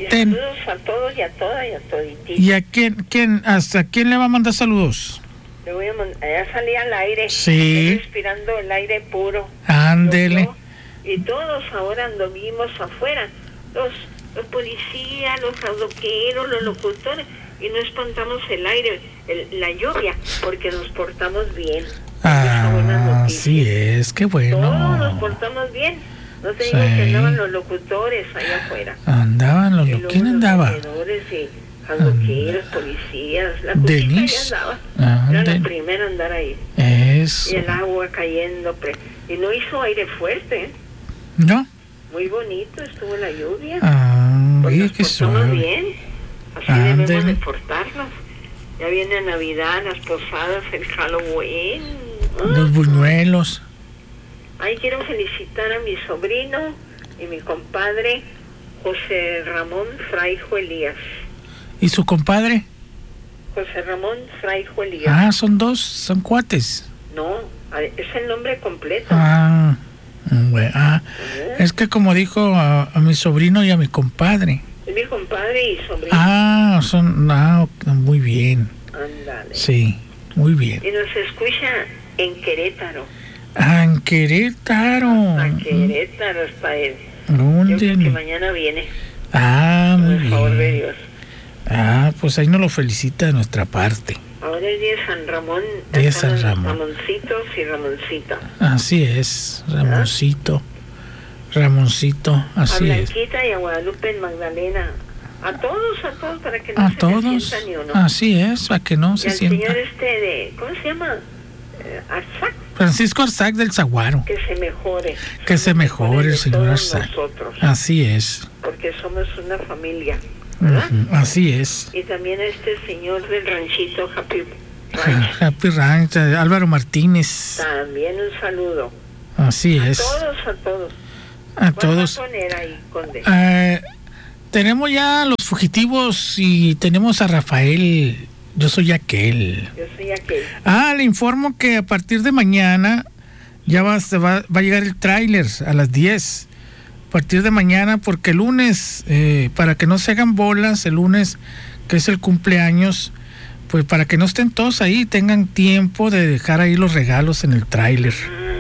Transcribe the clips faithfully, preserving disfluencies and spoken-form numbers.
ten... saludos a todos y a todas y a todititos. ¿Y a quién, quién, hasta quién le va a mandar saludos? Le voy a mandar, ya salí al aire. Sí. Estoy respirando el aire puro. Ándele. Yo, yo, y todos ahora anduvimos afuera. Los, los policías, los adoqueros, los locutores. Y no espantamos el aire, el, la lluvia, porque nos portamos bien. Ah, sí es, qué bueno. Todos nos portamos bien. No te Sí. digo que andaban los locutores allá afuera. Andaban los... Y lo- luego ¿Quién los andaba? vendedores y adoqueros, policías. La Denise. cuchilla ya andaba. Ah, Era Den- la primera a andar ahí. Eso. Y el agua cayendo. Pre- y no hizo aire fuerte, ¿eh? ¿No? Muy bonito estuvo la lluvia. Ah, Pues oye, nos qué portamos suave. bien. Así Ándele. debemos de portarnos. Ya viene Navidad, las posadas, el Halloween. Ah, Los buñuelos. Ahí quiero felicitar a mi sobrino y mi compadre José Ramón Fraijo Elías. ¿Y su compadre? José Ramón Fraijo Elías. Ah, son dos, son cuates. No, es el nombre completo. Ah, bueno, ah, Ah, es que como dijo a, a mi sobrino y a mi compadre. Es mi compadre y sobrino. Ah, son, ah, ok, muy bien. Ándale. Sí, muy bien. Y nos escucha en Querétaro. Ah, en Querétaro. A Querétaro está él. ¿Dónde? Yo creo que mañana viene. Ah, Por muy el favor de bien. Dios. Ah, pues ahí nos lo felicita de nuestra parte. Ahora es día de San Ramón. Día de están San los Ramón. Ramoncitos y Ramoncita. Así es, Ramoncito. Ramoncito, A así es. Blanquita y a Guadalupe Magdalena. A todos, a todos, para que no A se todos, me sienta ni uno. así es, para que no y se al sienta. señor este de, ¿cómo se llama? Eh, Arzac, Francisco Arzac del Zaguaro. que se mejore. Que se mejore el de señor todos Arzac. nosotros, Así es. porque somos una familia, ¿verdad? Ujú, así es. Y también a este señor del ranchito Happy Ranch, Happy Ranch, eh, Álvaro Martínez. también un saludo. Así A es. todos, a todos. A ¿Cuál todos. va a poner ahí, Conde? Eh, tenemos ya los fugitivos y tenemos a Rafael. Yo soy aquel. Yo soy aquel. Ah, le informo que a partir de mañana ya va, se va, va a llegar el tráiler a las diez. A partir de mañana, porque el lunes, eh, para que no se hagan bolas, el lunes, que es el cumpleaños, pues para que no estén todos ahí, tengan tiempo de dejar ahí los regalos en el tráiler.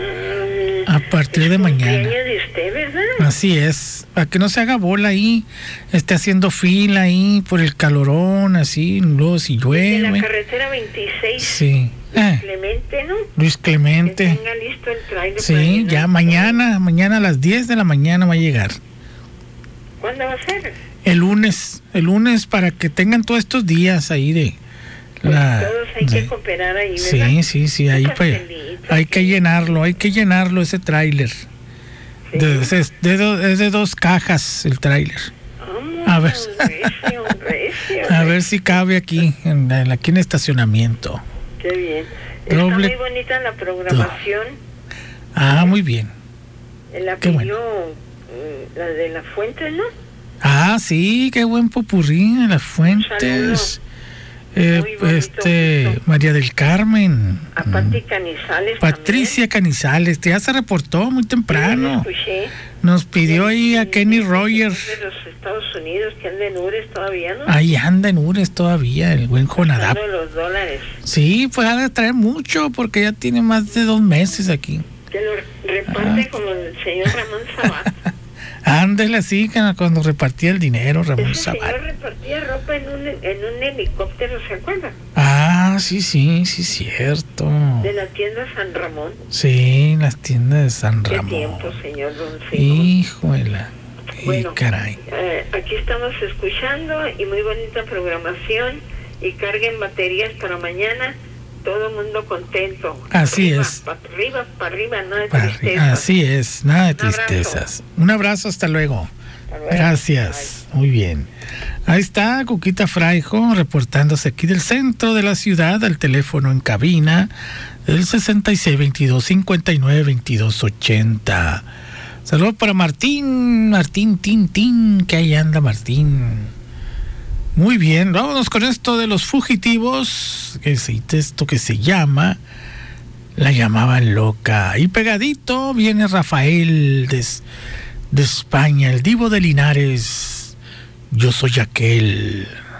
A partir de mañana. Cumpleaños de usted, ¿verdad? Así es, para que no se haga bola ahí, esté haciendo fila ahí por el calorón, así, luego si De la llueve. carretera veintiséis. Sí. Eh, Clemente, ¿no? Luis Que Clemente. tenga listo el trailer. para Sí, llenar. ya mañana, mañana a las diez de la mañana va a llegar. ¿Cuándo va a ser? El lunes, el lunes para que tengan todos estos días ahí de la... Todos hay de- que cooperar ahí, ¿verdad? sí, sí, sí, ahí Un pues, pastelito, hay que llenarlo, hay que llenarlo ese tráiler. sí. De, es, de, do- es de dos cajas el tráiler. Vamos, A ver. recio, recio, A ver si cabe aquí, en, en- aquí en estacionamiento. Qué bien. Está Doble- muy bonita la programación. Ah, muy bien. La Qué pidió mm, la de la Fuente, ¿no? Ah, sí, qué buen popurrí en las fuentes. Eh, Muy bonito, este, bonito. María del Carmen. A Mm. Pati Canizales Patricia Canizales, ya se reportó muy temprano. también. Sí, la escuché. Nos pidió ahí a Y- Kenny y- Rogers. De los Estados Unidos, que anda en Ures todavía, ¿no? Ahí anda en Ures todavía, el buen Jonadab. Gastando los dólares. Sí, pues ha de traer mucho porque ya tiene más de dos meses aquí. Que lo reparte como el señor Ramón Sabat. Ándele así que cuando repartía el dinero, Ramón Ese Sabat. señor repartía ropa en un, en un helicóptero, ¿se acuerda? Ah, sí, sí, sí, cierto. De la tienda San Ramón. Sí, las tiendas de San Qué Ramón. tiempo, señor Don Cinco. Híjole. Y Bueno, caray. eh, aquí estamos escuchando y muy bonita programación y carguen baterías para mañana. Todo el mundo contento. Así Arriba, es. Para arriba, para arriba, nada de Parri- tristeza. Así es, nada de Un abrazo. tristezas. Un abrazo, hasta luego. Hasta luego. Gracias, muy bien. Ahí está Cuquita Fraijo reportándose aquí del centro de la ciudad, al teléfono en cabina del sesenta y seis veintidós cincuenta y nueve veintidós ochenta. Saludos para Martín, Martín Tin Tin, que ahí anda Martín. Muy bien, vámonos con esto de los fugitivos, que es el texto que se llama La llamaban loca. Y pegadito viene Rafael de, de España, el divo de Linares. yo soy aquel.